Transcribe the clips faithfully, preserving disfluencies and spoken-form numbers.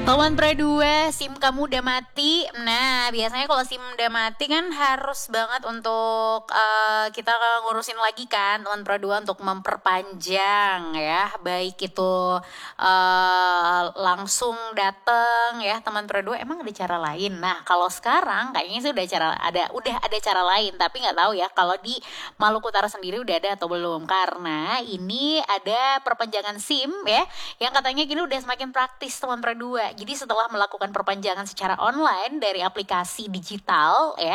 Teman Pro dua, SIM kamu udah mati. Nah, biasanya kalau SIM udah mati kan harus banget untuk uh, kita ngurusin lagi kan Teman Pro dua untuk memperpanjang ya. Baik itu uh, langsung datang ya Teman Pro dua. Emang ada cara lain? Nah, kalau sekarang kayaknya sih udah cara ada udah ada cara lain, tapi nggak tahu ya kalau di Maluku Utara sendiri udah ada atau belum. Karena ini ada perpanjangan SIM ya yang katanya gini udah semakin praktis Teman Pro dua. Jadi setelah melakukan perpanjangan secara online dari aplikasi digital ya,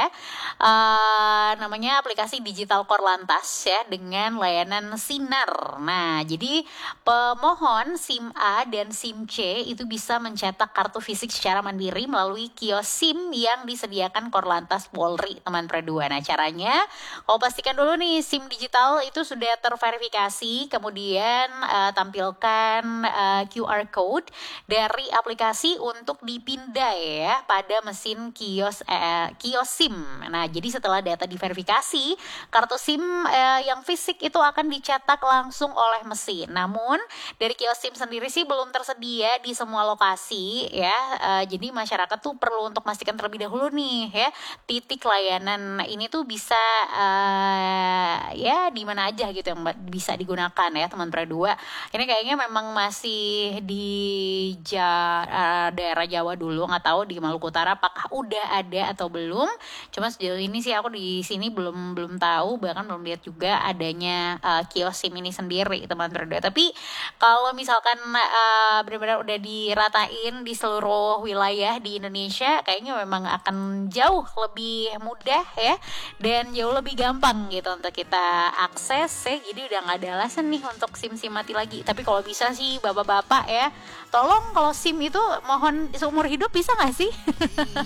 uh, namanya aplikasi digital Korlantas ya dengan layanan Sinar. Nah, jadi pemohon SIM A dan SIM C itu bisa mencetak kartu fisik secara mandiri melalui kios SIM yang disediakan Korlantas Polri Teman Pro dua. Nah, caranya kau pastikan dulu nih SIM digital itu sudah terverifikasi, kemudian uh, tampilkan uh, Q R code dari aplikasi untuk dipindah ya pada mesin kios eh, kios SIM. Nah, jadi setelah data diverifikasi, kartu SIM eh, yang fisik itu akan dicetak langsung oleh mesin. Namun dari kios SIM sendiri sih belum tersedia di semua lokasi ya. Eh, jadi masyarakat tuh perlu untuk memastikan terlebih dahulu nih ya titik layanan ini tuh bisa eh, ya di mana aja gitu yang bisa digunakan ya Teman Pro dua. Ini kayaknya memang masih di ja, uh, daerah Jawa dulu, nggak tahu di Maluku Utara apakah udah ada atau belum. Cuma sejauh ini sih aku di sini belum belum tahu, bahkan belum lihat juga adanya uh, kios SIM ini sendiri Teman Pro dua. Tapi kalau misalkan uh, benar-benar udah diratain di seluruh wilayah di Indonesia, kayaknya memang akan jauh lebih mudah ya dan jauh lebih gampang gitu untuk kita akses ya. Jadi udah nggak ada alasan nih untuk SIM-SIM mati lagi. Tapi kalau bisa sih bapak-bapak ya, tolong kalau SIM itu mohon seumur hidup bisa nggak sih?